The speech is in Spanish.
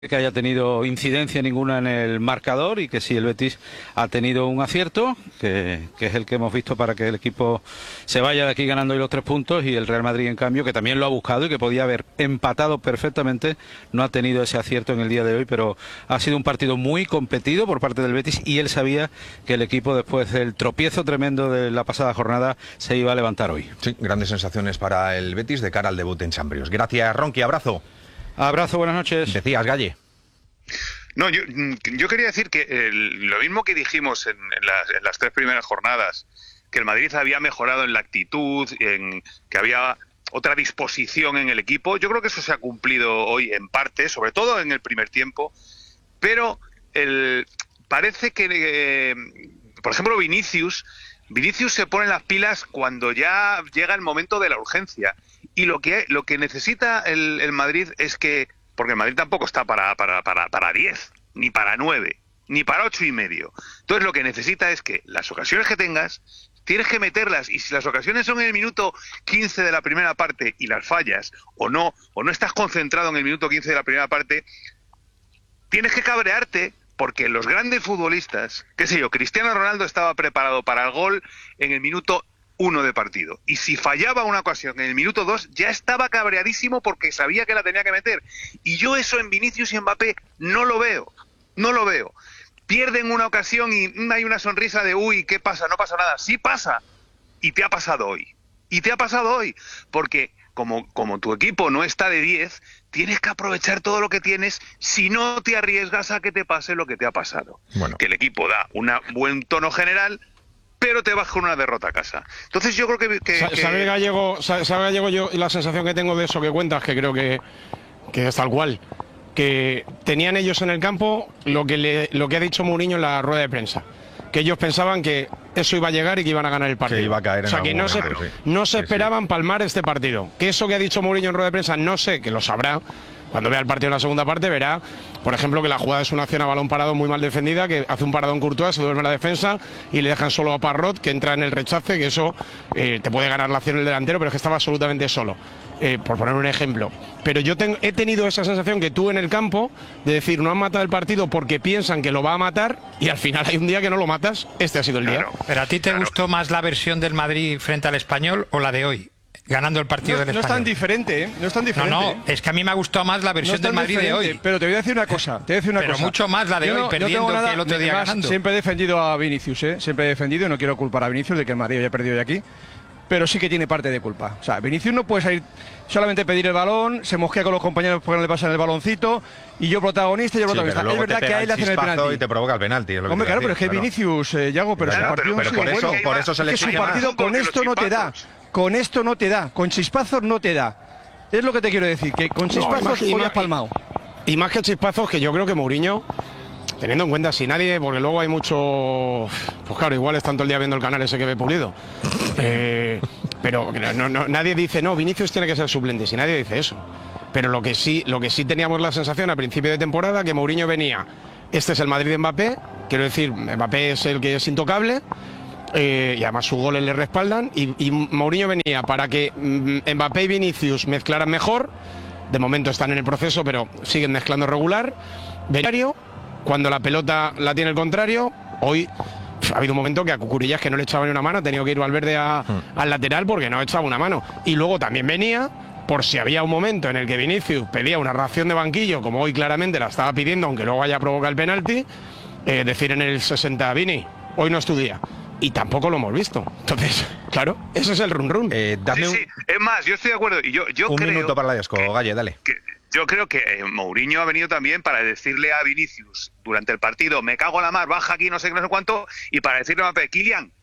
que haya tenido incidencia ninguna en el marcador y que si el Betis ha tenido un acierto, que es el que hemos visto para que el equipo se vaya de aquí ganando hoy los 3 puntos, y el Real Madrid, en cambio, que también lo ha buscado y que podía haber empatado perfectamente, no ha tenido ese acierto en el día de hoy, pero ha sido un partido muy competido por parte del Betis y él sabía que el equipo, después del tropiezo tremendo de la pasada jornada, se iba a levantar hoy. Sí, grandes sensaciones para el Betis de cara al debut en Champions. Gracias, Ronqui, abrazo. Abrazo, buenas noches. Decías, Galle. No, yo quería decir que lo mismo que dijimos en las 3 primeras jornadas, que el Madrid había mejorado en la actitud, que había otra disposición en el equipo. Yo creo que eso se ha cumplido hoy en parte, sobre todo en el primer tiempo, pero parece que, por ejemplo, Vinicius se pone las pilas cuando ya llega el momento de la urgencia. Y lo que necesita el Madrid es que, porque el Madrid tampoco está para 10, ni para 9, ni para 8,5. Entonces lo que necesita es que las ocasiones que tengas, tienes que meterlas, y si las ocasiones son en el minuto 15 de la primera parte y las fallas, o no estás concentrado en el minuto 15 de la primera parte, tienes que cabrearte, porque los grandes futbolistas, qué sé yo, Cristiano Ronaldo estaba preparado para el gol en el minuto 1 de partido, y si fallaba una ocasión en el minuto 2 ya estaba cabreadísimo porque sabía que la tenía que meter, y yo eso en Vinicius y Mbappé no lo veo. Pierden una ocasión y hay una sonrisa de uy, ¿qué pasa? No pasa nada. Sí pasa, y te ha pasado hoy, porque como tu equipo no está de 10, tienes que aprovechar todo lo que tienes, si no te arriesgas a que te pase lo que te ha pasado. Bueno. Que el equipo da un buen tono general, pero te vas con una derrota a casa. Entonces yo creo que... ¿Sabe Gallego yo la sensación que tengo de eso que cuentas, que creo que es tal cual? Que tenían ellos en el campo lo que ha dicho Mourinho en la rueda de prensa. Que ellos pensaban que eso iba a llegar y que iban a ganar el partido. Que iba a caer en que no se esperaban palmar este partido. Que eso que ha dicho Mourinho en rueda de prensa, no sé, que lo sabrá. Cuando vea el partido en la segunda parte verá, por ejemplo, que la jugada es una acción a balón parado muy mal defendida, que hace un paradón Courtois, se duerme la defensa y le dejan solo a Parrot, que entra en el rechace, que eso te puede ganar la acción el delantero, pero es que estaba absolutamente solo. Por poner un ejemplo. Pero yo he tenido esa sensación que tú en el campo, de decir, no han matado el partido porque piensan que lo va a matar, y al final hay un día que no lo matas. Este ha sido el día. ¿Pero a ti te gustó más la versión del Madrid frente al Español o la de hoy? Ganando el partido del Español. No es tan diferente, ¿eh? No es tan diferente. No, es que a mí me ha gustado más la versión del Madrid de hoy. Pero te voy a decir una cosa. Pero mucho más la de hoy, perdiendo que el otro día ganando. Siempre he defendido a Vinicius, ¿eh? Siempre he defendido, no quiero culpar a Vinicius de que el Madrid haya perdido de aquí, pero sí que tiene parte de culpa. O sea, Vinicius no puede salir solamente pedir el balón, se mosquea con los compañeros porque no le pasan el baloncito, y yo protagonista, es verdad que a él le hacen el penalti. Y te provoca el penalti. Hombre, claro, pero es que Vinicius, Yago, pero su partido por eso se le exige más. Su partido con esto no te da. Con esto no te da, con chispazos no te da. Es lo que te quiero decir, que con chispazos hoy has palmado. Y más que chispazos, que yo creo que Mourinho, teniendo en cuenta si nadie, porque luego hay mucho... Pues claro, igual es tanto el día viendo el canal ese que ve Pulido. Pero nadie dice, no, Vinicius tiene que ser suplente, si nadie dice eso. Pero lo que sí teníamos la sensación a principio de temporada, que Mourinho venía, este es el Madrid de Mbappé, quiero decir, Mbappé es el que es intocable, y además sus goles le respaldan, y Mourinho venía para que Mbappé y Vinicius mezclaran mejor. De momento están en el proceso, pero siguen mezclando regular. Cuando la pelota la tiene el contrario, hoy ha habido un momento que a Cucurillas, que no le echaba ni una mano, ha tenido que ir Valverde al lateral porque no echaba una mano. Y luego también venía, por si había un momento en el que Vinicius pedía una reacción de banquillo, como hoy claramente la estaba pidiendo, aunque luego haya provocado el penalti, decir en el 60, Vini, hoy no es tu día. Y tampoco lo hemos visto. Entonces, claro, ese es el run-run. Es más, yo estoy de acuerdo. Y yo un creo minuto para la Desco, Galle, dale. Yo creo que Mourinho ha venido también para decirle a Vinicius durante el partido, me cago en la mar, baja aquí, no sé qué, no sé cuánto, y para decirle a Mbappé, Kylian,